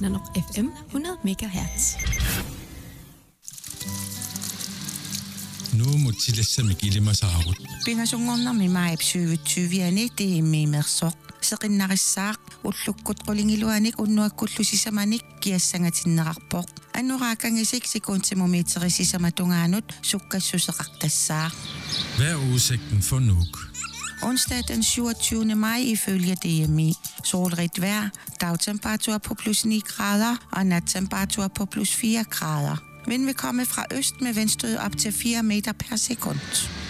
Nanok FM 100 MHz. Nu mutsilassa mikilimasaarut. Pingasungornarmi maip 2020 tiimmiimersoq seqinnarissaaq ullukkut qulingiluanik unnuakkullusisamanik kiassangatinneqarpoq annorakangisik sekuntimumiiterisisamatugaanut sukkassuseqartassaaq. Hvad er udsigten for Nuuk? Onsdag den 27. maj ifølge DMI. Solrigt vejr, dagtemperatur på plus 9 grader og nattemperatur på plus 4 grader. Vind vil komme fra øst med vindstød op til 4 meter per sekund.